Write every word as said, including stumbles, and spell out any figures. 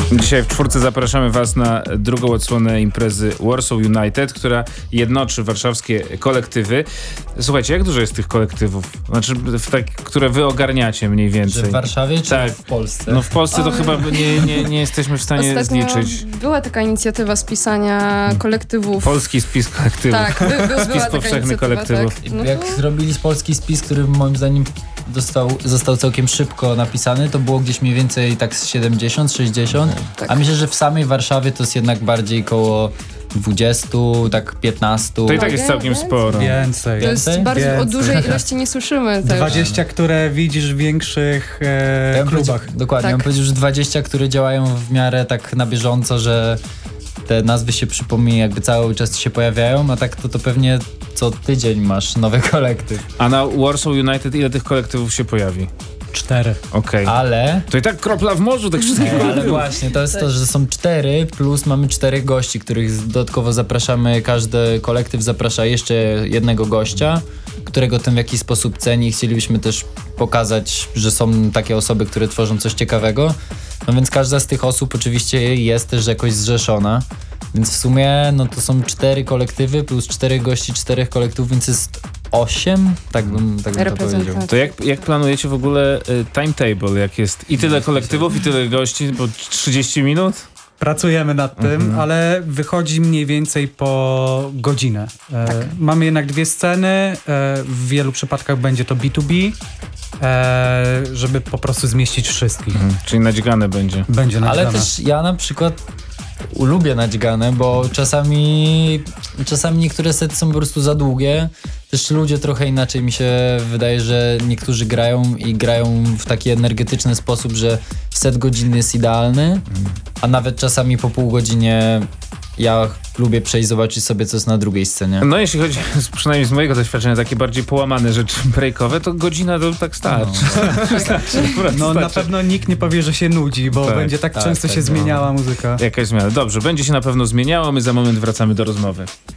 Dzisiaj w czwórce zapraszamy Was na drugą odsłonę imprezy Warsaw United, która jednoczy warszawskie kolektywy. Słuchajcie, jak dużo jest tych kolektywów? Znaczy, w tak, które wy ogarniacie mniej więcej? Że w Warszawie czy tak. w Polsce? No w Polsce to chyba nie, nie, nie jesteśmy w stanie Ostatnio zliczyć. była taka inicjatywa spisania kolektywów. Polski spis kolektywów. Tak, by, by, była Spis taka powszechny kolektywów. Tak. No Jak to... zrobili polski spis, który moim zdaniem dostał, został całkiem szybko napisany, to było gdzieś mniej więcej tak z siedemdziesiąt sześćdziesiąt, Tak. a myślę, że w samej Warszawie to jest jednak bardziej koło dwudziestu, tak piętnastu. To i tak jest Nie, całkiem więcej. sporo. Więcej. To jest Więcej? bardzo, o Więcej. dużej ilości nie słyszymy też. dwadzieścia, które widzisz w większych e, Ja bym klubach. powiedział- Dokładnie, Tak. ja bym powiedział, że dwadzieścia, które działają w miarę tak na bieżąco, że te nazwy się przypomina, jakby cały czas się pojawiają, a tak to, to pewnie co tydzień masz nowy kolektyw. A na Warsaw United ile tych kolektywów się pojawi? Cztery. Okej. Ale To i tak kropla w morzu tych wszystkich ale kolektywów. właśnie, to jest to, że są cztery, plus mamy czterech gości, których dodatkowo zapraszamy, każdy kolektyw zaprasza jeszcze jednego gościa, którego ten w jakiś sposób ceni. Chcielibyśmy też pokazać, że są takie osoby, które tworzą coś ciekawego. No więc każda z tych osób oczywiście jest też jakoś zrzeszona. Więc w sumie no to są cztery kolektywy plus czterech gości, czterech kolektyw, więc jest osiem, tak bym, tak bym to powiedział. Reprezentacja. To jak, jak planujecie w ogóle y, timetable, jak jest i tyle kolektywów, i tyle gości, bo trzydzieści minut? Pracujemy nad tym, Mhm. ale wychodzi mniej więcej po godzinę. E, Mamy jednak dwie sceny, e, w wielu przypadkach będzie to B dwa B, e, żeby po prostu zmieścić wszystkich. Mhm. Czyli nadźgane będzie. Będzie Ale nagrane. też ja na przykład lubię nadźgane, bo czasami czasami niektóre sety są po prostu za długie. Też ludzie trochę inaczej mi się wydaje, że niektórzy grają i grają w taki energetyczny sposób, że set godziny jest idealny, a nawet czasami po pół godzinie ja lubię przejść, zobaczyć sobie, co jest na drugiej scenie. No jeśli chodzi, przynajmniej z mojego doświadczenia, takie bardziej połamane rzeczy breakowe, to godzina to tak starczy. Starczy, po prostu No na starczy. pewno nikt nie powie, że się nudzi, bo Tak, będzie tak, tak, często tak, się no. zmieniała muzyka. Jakaś zmiana. Dobrze, będzie się na pewno zmieniało, my za moment wracamy do rozmowy.